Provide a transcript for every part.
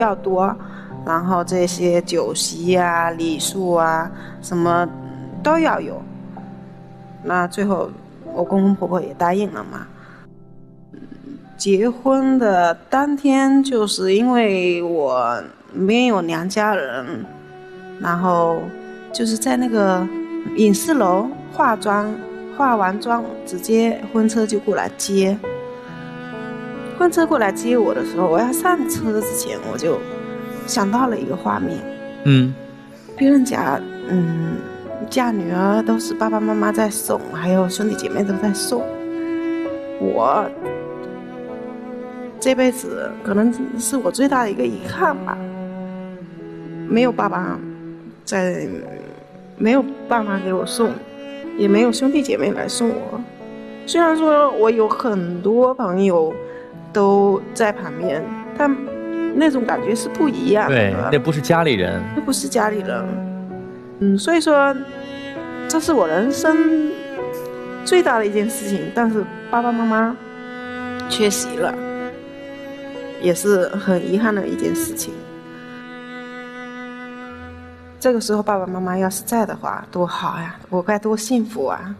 要多，然后这些酒席啊、礼数啊，什么都要有。那最后我公公婆婆也答应了嘛。结婚的当天，就是因为我没有娘家人，然后就是在那个影视楼化妆，化完妆直接婚车就过来接。婚车过来接我的时候，我要上车之前，我就想到了一个画面。别人家嫁女儿都是爸爸妈妈在送，还有兄弟姐妹都在送。我这辈子可能是我最大的一个遗憾吧，没有爸爸在，没有爸妈给我送，也没有兄弟姐妹来送我。虽然说我有很多朋友都在旁边，但那种感觉是不一样的。 对，那不是家里人， 那不是家里人。所以说这是我人生最大的一件事情，但是爸爸妈妈缺席了，也是很遗憾的一件事情。这个时候爸爸妈妈要是在的话多好呀，我该多幸福啊。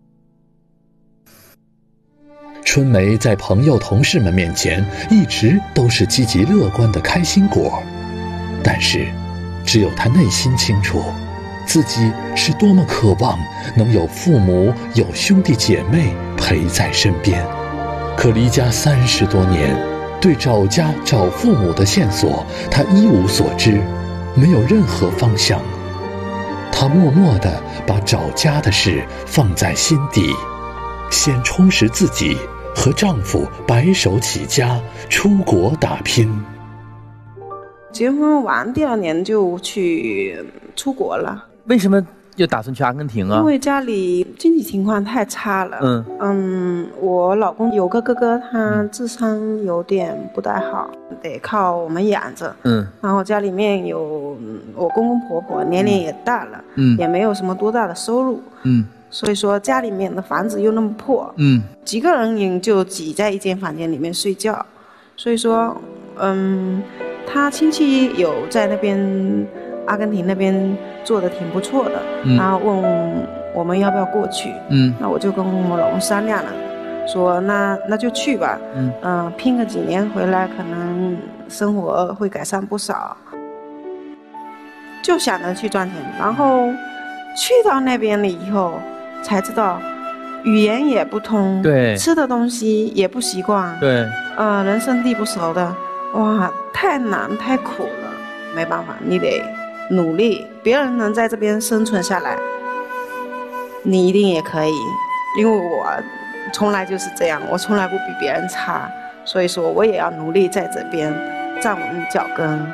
春梅在朋友同事们面前一直都是积极乐观的开心果，但是只有她内心清楚，自己是多么渴望能有父母有兄弟姐妹陪在身边。可离家30多年，对找家找父母的线索她一无所知，没有任何方向。她默默地把找家的事放在心底，先充实自己，和丈夫白手起家出国打拼。 结婚完第2年就去出国了。 为什么又打算去阿根廷啊？ 因为家里经济情况太差了。我老公有个哥哥，他智商有点不太好，得靠我们养着。然后家里面有我公公婆婆，年龄也大了，也没有什么多大的收入。所以说家里面的房子又那么破，几个人就挤在一间房间里面睡觉。所以说他亲戚有在那边阿根廷那边做的挺不错的，然后问我们要不要过去。那我就跟我老公商量了，说那就去吧。拼个几年回来，可能生活会改善不少。就想着去赚钱，然后去到那边了以后才知道语言也不通， 对， 吃的东西也不习惯， 对， 人生地不熟的，哇，太难太苦了。没办法，你得努力。别人能在这边生存下来，你一定也可以。因为我从来就是这样，我从来不比别人差，所以说我也要努力在这边站稳脚跟。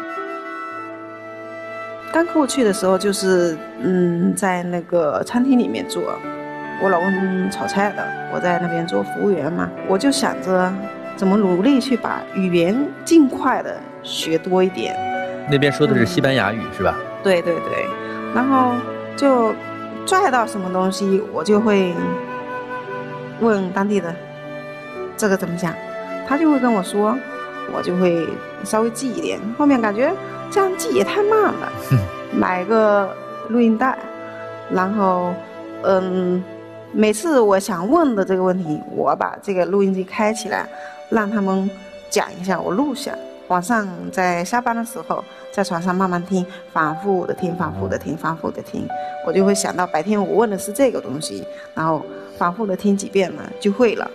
刚过去的时候就是在那个餐厅里面做，我老公炒菜的，我在那边做服务员嘛。我就想着怎么努力去把语言尽快的学多一点。 那边说的是西班牙语是吧？ 对对对，然后就拽到什么东西我就会问当地的这个怎么讲，他就会跟我说，我就会稍微记一点。后面感觉这样记也太慢了，买个录音带，然后每次我想问的这个问题，我把这个录音机开起来，让他们讲一下，我录下。晚上在下班的时候在床上慢慢听，反复的听，反复的听，反复的听，我就会想到白天我问的是这个东西，然后反复的听几遍了就会了。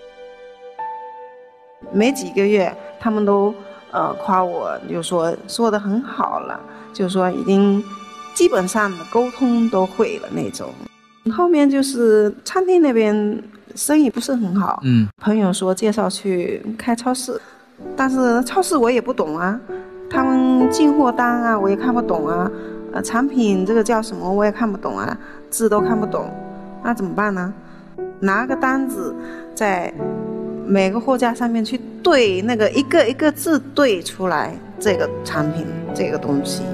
没几个月他们都夸我，就说的很好了，就说已经基本上的沟通都会了那种。后面就是餐厅那边生意不是很好，朋友说介绍去开超市，但是超市我也不懂啊，他们进货单啊我也看不懂啊，产品这个叫什么我也看不懂啊，字都看不懂，那怎么办呢？拿个单子在每个货架上面去对那个一个一个字对出来这个产品这个东西。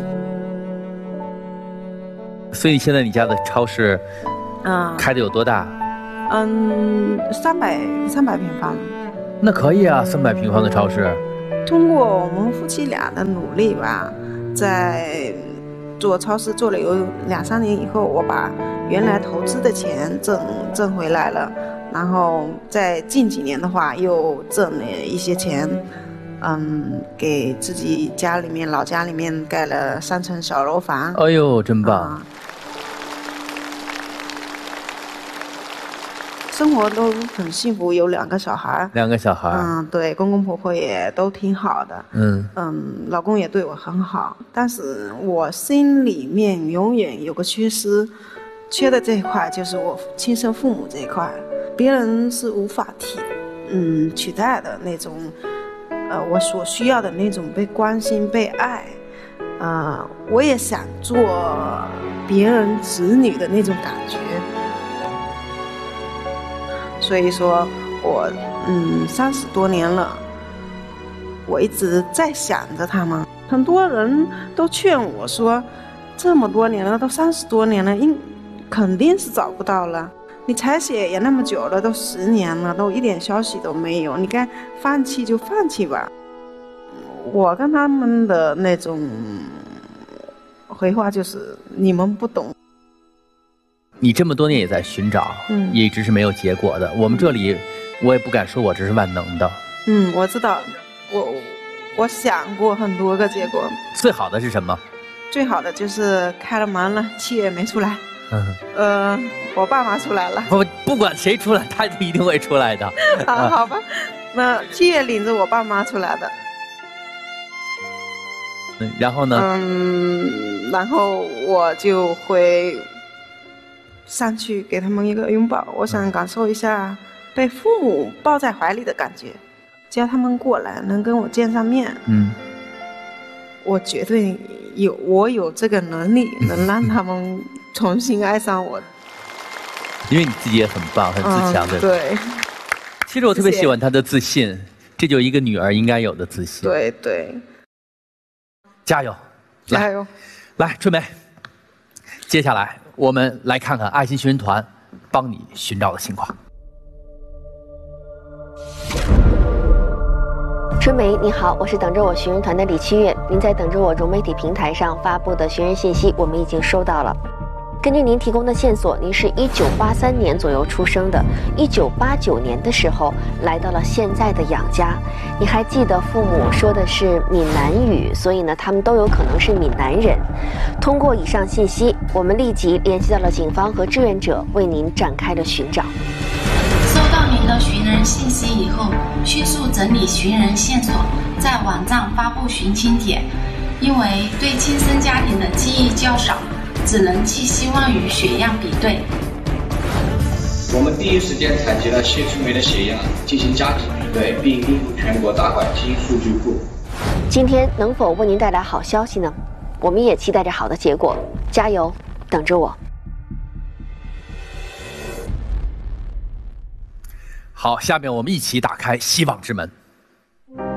所以现在你家的超市开的有多大 ？300平方。 那可以啊，300平方的超市。 通过我们夫妻俩的努力吧，在做超市做了有2-3年以后，我把原来投资的钱挣回来了，然后在近几年的话又挣了一些钱，给自己老家里面盖了3层小楼房。 哎呦，真棒！ 生活都很幸福，有2个小孩。 2个小孩。 对，公公婆婆也都挺好的。老公也对我很好，但是我心里面永远有个缺失，缺的这一块就是我亲生父母这一块，别人是无法取代的那种，我所需要的那种被关心、被爱。我也想做别人子女的那种感觉。所以说我30多年了，我一直在想着他们。很多人都劝我说，这么多年了，都30多年了，肯定是找不到了。你采血也那么久了，都10年了，都一点消息都没有，你该放弃就放弃吧。我跟他们的那种回话就是你们不懂。 你这么多年也在寻找，也一直是没有结果的。我们这里，我也不敢说我这是万能的。 我知道，我想过很多个结果。 最好的是什么？ 最好的就是开了门了，7月没出来。我爸妈出来了。 不管谁出来，他一定会出来的。 好吧，那7月领着我爸妈出来的。 然后呢？ 然后我就会上去给他们一个拥抱，我想感受一下被父母抱在怀里的感觉，叫他们过来能跟我见上面。我绝对有这个能力，能让他们重新爱上我。 因为你自己也很棒，很自强，对吧？ 对。 其实我特别喜欢他的自信，这就一个女儿应该有的自信。 对对。 加油！ 加油！ 来，春梅，接下来我们来看看爱心寻人团帮你寻找的情况。 春梅，你好，我是等着我寻人团的李七月。您在等着我融媒体平台上发布的寻人信息，我们已经收到了。根据您提供的线索，您是1983年左右出生的，1989年的时候来到了现在的养家。你还记得父母说的是闽南语，所以呢，他们都有可能是闽南人。通过以上信息，我们立即联系到了警方和志愿者，为您展开了寻找。 收到您的寻人信息以后，迅速整理寻人线索，在网站发布寻亲帖。因为对亲生家庭的记忆较少，只能寄希望于血样比对。 我们第一时间采集了谢春梅的血样，进行家庭比对，并录入全国大管基因数据库。 今天能否为您带来好消息呢？我们也期待着好的结果，加油，等着我。 好，下面我们一起打开希望之门。